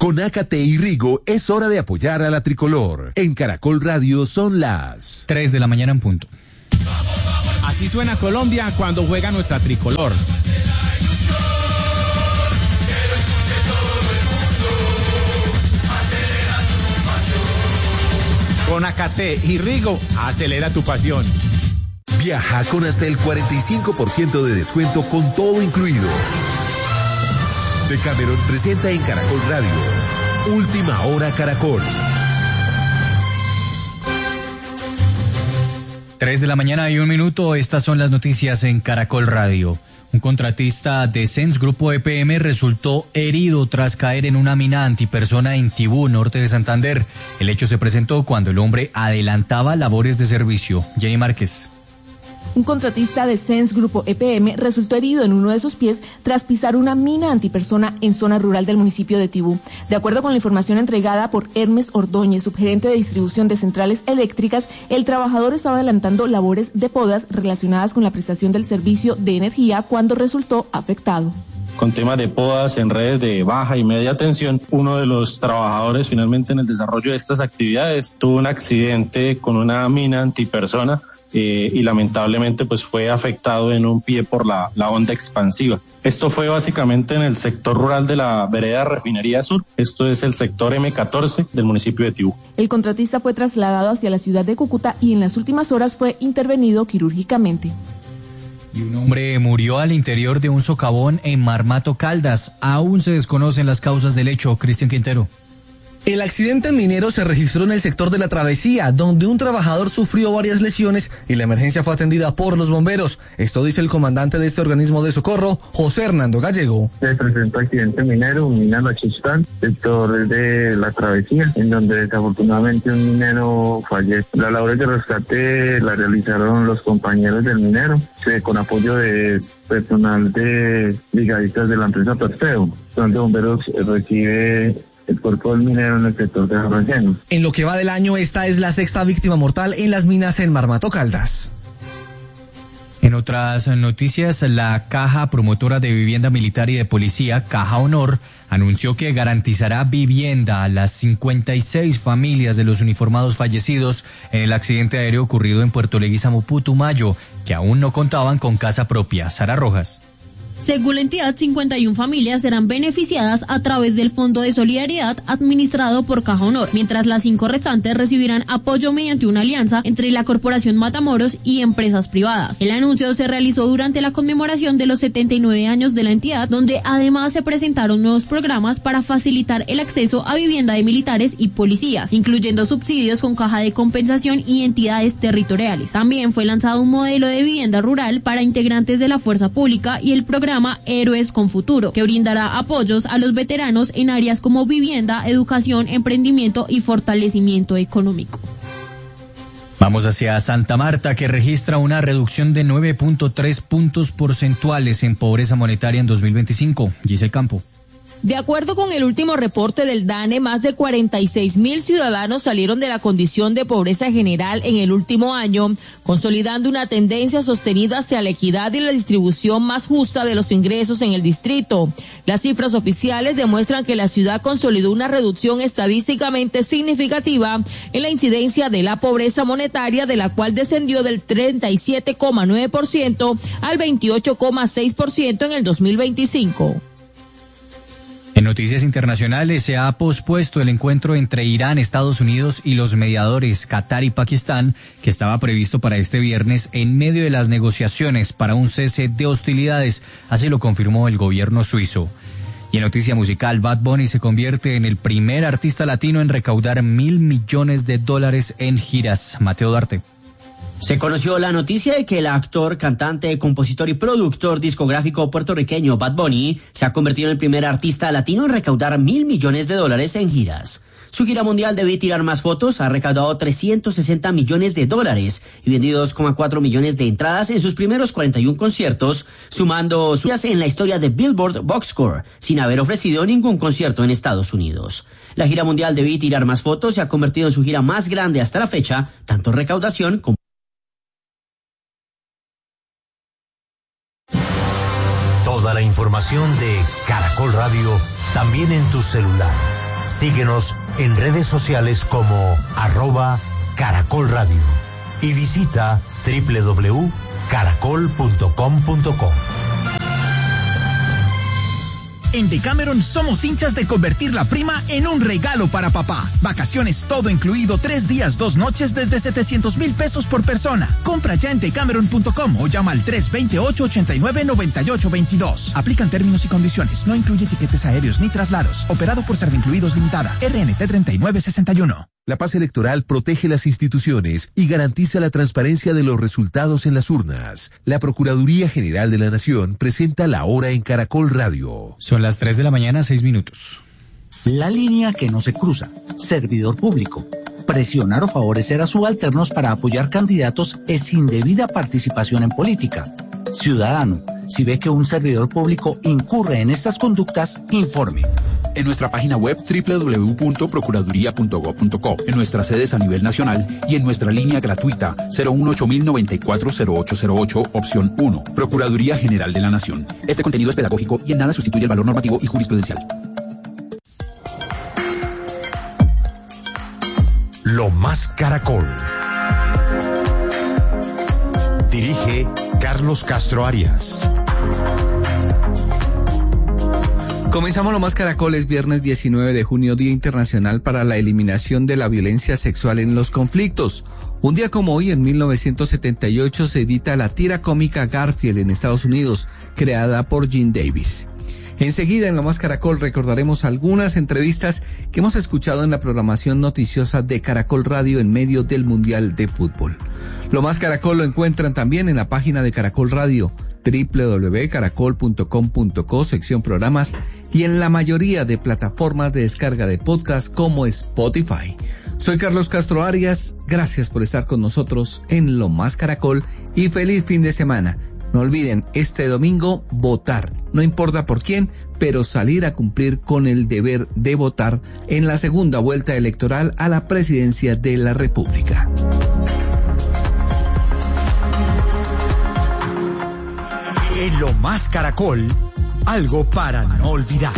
Con Ácate y Rigo es hora de apoyar a la tricolor. En Caracol Radio son las 3 de la mañana en punto. Así suena Colombia cuando juega nuestra tricolor. Con Ácate y Rigo, acelera tu pasión. Viaja con hasta el 45% de descuento con todo incluido. Decameron presenta en Caracol Radio Última Hora Caracol. 3 de la mañana y 1 minuto. Estas son las noticias en Caracol Radio. Un contratista de Sens Grupo EPM resultó herido tras caer en una mina antipersona en Tibú, norte de Santander. El hecho se presentó cuando el hombre adelantaba labores de servicio. Jenny Márquez. Un contratista de Sens Grupo EPM resultó herido en uno de sus pies tras pisar una mina antipersona en zona rural del municipio de Tibú. De acuerdo con la información entregada por Hermes Ordóñez, subgerente de distribución de centrales eléctricas, el trabajador estaba adelantando labores de podas relacionadas con la prestación del servicio de energía cuando resultó afectado. Con temas de podas en redes de baja y media tensión, uno de los trabajadores finalmente en el desarrollo de estas actividades tuvo un accidente con una mina antipersona y lamentablemente pues fue afectado en un pie por la onda expansiva. Esto fue básicamente en el sector rural de la vereda Refinería Sur. Esto es el sector M14 del municipio de Tibú. El contratista fue trasladado hacia la ciudad de Cúcuta y en las últimas horas fue intervenido quirúrgicamente. Y un hombre murió al interior de un socavón en Marmato, Caldas. Aún se desconocen las causas del hecho. Cristian Quintero. El accidente minero se registró en el sector de La Travesía, donde un trabajador sufrió varias lesiones y la emergencia fue atendida por los bomberos. Esto dice el comandante de este organismo de socorro, José Hernando Gallego. Se presentó accidente minero, mina Lachistán, sector de La Travesía, en donde desafortunadamente un minero falleció. Las labores de rescate las realizaron los compañeros del minero, con apoyo de personal de brigadistas de la empresa Perfeo. Donde bomberos recibe el cuerpo del minero en el sector de Arroyenos. En lo que va del año, esta es la 6ª víctima mortal en las minas en Marmato, Caldas. En otras noticias, la Caja Promotora de Vivienda Militar y de Policía, Caja Honor, anunció que garantizará vivienda a las 56 familias de los uniformados fallecidos en el accidente aéreo ocurrido en Puerto Leguízamo, Putumayo, que aún no contaban con casa propia. Sara Rojas. Según la entidad, 51 familias serán beneficiadas a través del Fondo de Solidaridad administrado por Caja Honor, mientras las 5 restantes recibirán apoyo mediante una alianza entre la Corporación Matamoros y empresas privadas. El anuncio se realizó durante la conmemoración de los 79 años de la entidad, donde además se presentaron nuevos programas para facilitar el acceso a vivienda de militares y policías, incluyendo subsidios con caja de compensación y entidades territoriales. También fue lanzado un modelo de vivienda rural para integrantes de la fuerza pública y el programa Héroes con Futuro, que brindará apoyos a los veteranos en áreas como vivienda, educación, emprendimiento y fortalecimiento económico. Vamos hacia Santa Marta, que registra una reducción de 9.3 puntos porcentuales en pobreza monetaria en 2025. Giselle Campo. De acuerdo con el último reporte del DANE, más de 46.000 ciudadanos salieron de la condición de pobreza general en el último año, consolidando una tendencia sostenida hacia la equidad y la distribución más justa de los ingresos en el distrito. Las cifras oficiales demuestran que la ciudad consolidó una reducción estadísticamente significativa en la incidencia de la pobreza monetaria, de la cual descendió del 37,9% al 28,6% en el 2025. En noticias internacionales, se ha pospuesto el encuentro entre Irán, Estados Unidos y los mediadores Qatar y Pakistán, que estaba previsto para este viernes en medio de las negociaciones para un cese de hostilidades. Así lo confirmó el gobierno suizo. Y en noticia musical, Bad Bunny se convierte en el primer artista latino en recaudar $1.000 millones en giras. Mateo Duarte. Se conoció la noticia de que el actor, cantante, compositor y productor discográfico puertorriqueño Bad Bunny se ha convertido en el primer artista latino en recaudar $1.000 millones en giras. Su gira mundial Debí Tirar Más Fotos ha recaudado $360 millones y vendido 2,4 millones de entradas en sus primeros 41 conciertos, sumando sus en la historia de Billboard Box Score, sin haber ofrecido ningún concierto en Estados Unidos. La gira mundial Debí Tirar Más Fotos se ha convertido en su gira más grande hasta la fecha, tanto en recaudación como toda la información de Caracol Radio también en tu celular. Síguenos en redes sociales como @Caracol Radio y visita www.caracol.com.co. En Decameron somos hinchas de convertir la prima en un regalo para papá. Vacaciones todo incluido, 3 días, 2 noches desde 700,000 pesos por persona. Compra ya en decameron.com o llama al 328-89-9822. Aplican términos y condiciones. No incluye tiquetes aéreos ni traslados. Operado por Servincluidos Limitada. RNT 3961. La paz electoral protege las instituciones y garantiza la transparencia de los resultados en las urnas. La Procuraduría General de la Nación presenta la hora en Caracol Radio. Son las 3 de la mañana, 6 minutos. La línea que no se cruza. Servidor público. Presionar o favorecer a subalternos para apoyar candidatos es indebida participación en política. Ciudadano, si ve que un servidor público incurre en estas conductas, informe. En nuestra página web www.procuraduría.gov.co, en nuestras sedes a nivel nacional y en nuestra línea gratuita 018-094-0808, opción 1. Procuraduría General de la Nación. Este contenido es pedagógico y en nada sustituye el valor normativo y jurisprudencial. Lo Más Caracol. Dirige Carlos Castro Arias. Comenzamos Lo Más Caracol, es viernes 19 de junio, Día Internacional para la Eliminación de la Violencia Sexual en los Conflictos. Un día como hoy, en 1978, se edita la tira cómica Garfield en Estados Unidos, creada por Gene Davis. Enseguida, en Lo Más Caracol, recordaremos algunas entrevistas que hemos escuchado en la programación noticiosa de Caracol Radio en medio del Mundial de Fútbol. Lo Más Caracol lo encuentran también en la página de Caracol Radio, www.caracol.com.co, sección programas, y en la mayoría de plataformas de descarga de podcast como Spotify. Soy Carlos Castro Arias, gracias por estar con nosotros en Lo Más Caracol y feliz fin de semana. No olviden, este domingo votar, no importa por quién, pero salir a cumplir con el deber de votar en la segunda vuelta electoral a la presidencia de la República. En Lo Más Caracol, algo para no olvidar.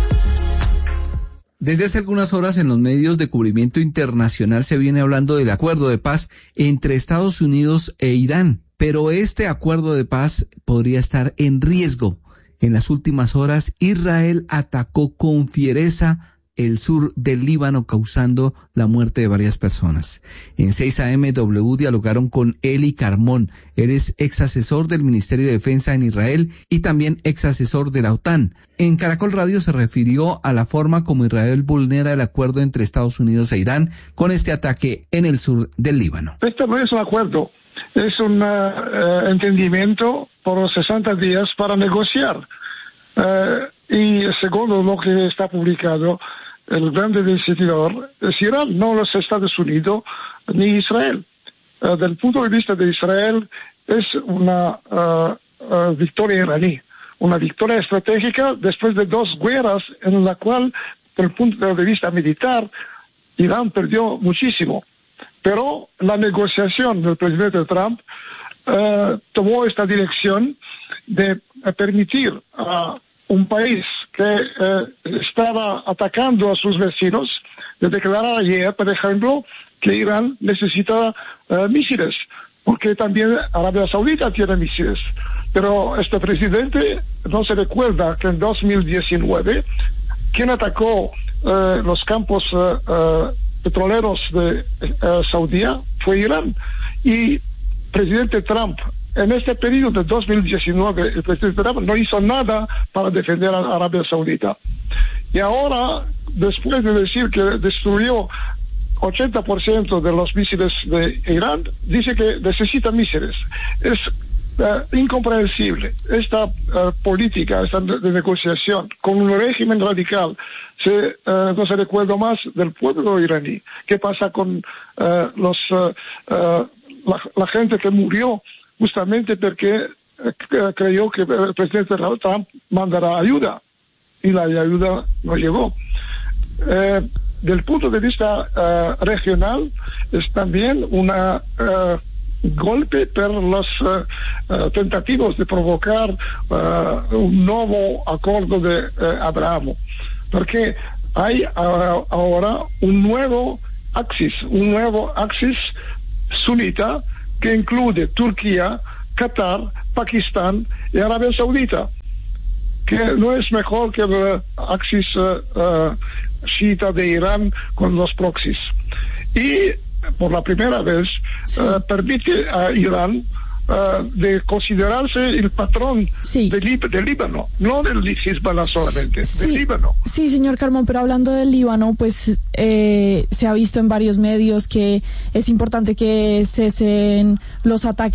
Desde hace algunas horas en los medios de cubrimiento internacional se viene hablando del acuerdo de paz entre Estados Unidos e Irán, pero este acuerdo de paz podría estar en riesgo. En las últimas horas, Israel atacó con fiereza el sur del Líbano, causando la muerte de varias personas. En 6 AM W dialogaron con Eli Carmón. Él es ex asesor del Ministerio de Defensa en Israel y también ex asesor de la OTAN. En Caracol Radio se refirió a la forma como Israel vulnera el acuerdo entre Estados Unidos e Irán con este ataque en el sur del Líbano. Esto no es un acuerdo, es un entendimiento por 60 días para negociar. Y segundo lo que está publicado, el grande decididor es Irán, no los Estados Unidos ni Israel. Del punto de vista de Israel es una victoria iraní, una victoria estratégica después de 2 guerras en la cual, desde el punto de vista militar, Irán perdió muchísimo. Pero la negociación del presidente Trump tomó esta dirección de permitir a un país que estaba atacando a sus vecinos, de declarar ayer, por ejemplo, que Irán necesita misiles, porque también Arabia Saudita tiene misiles. Pero este presidente no se recuerda que en 2019, quien atacó los campos petroleros de Saudí fue Irán. Y presidente Trump, en este periodo de 2019, el presidente Trump no hizo nada para defender a Arabia Saudita. Y ahora, después de decir que destruyó 80% de los misiles de Irán, dice que necesita misiles. Es incomprensible. Esta política, esta de negociación con un régimen radical, no se recuerda más del pueblo iraní. ¿Qué pasa con la gente que murió justamente porque creyó que el presidente Trump mandará ayuda y la ayuda no llegó? Del punto de vista regional, es también una golpe por los tentativos de provocar un nuevo acuerdo de Abraham, porque hay ahora un nuevo axis sunita que incluye Turquía, Qatar, Pakistán y Arabia Saudita, que no es mejor que el axis chiita de Irán con los proxies. Y por la primera vez permite a Irán de considerarse el patrón del Líbano, no del Hezbollah solamente, del Líbano. Sí, señor Carmón, pero hablando del Líbano, pues se ha visto en varios medios que es importante que cesen los ataques